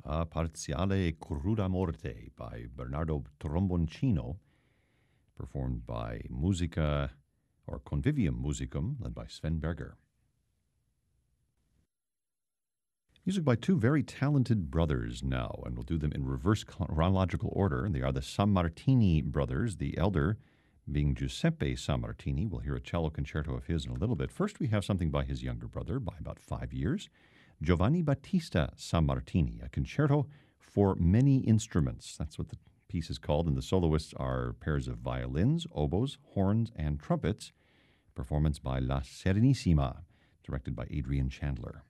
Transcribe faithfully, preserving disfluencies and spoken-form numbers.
A Parziale Cruda Morte by Bernardo Tromboncino, performed by Musica or Convivium Musicum, led by Sven Berger. Music by two very talented brothers now, and we'll do them in reverse chronological order. They are the Sammartini brothers, the elder being Giuseppe Sammartini. We'll hear a cello concerto of his in a little bit. First, we have something by his younger brother by about five years, Giovanni Battista Sammartini, a concerto for many instruments. That's what the piece is called, and the soloists are pairs of violins, oboes, horns, and trumpets. Performance by La Serenissima, directed by Adrian Chandler.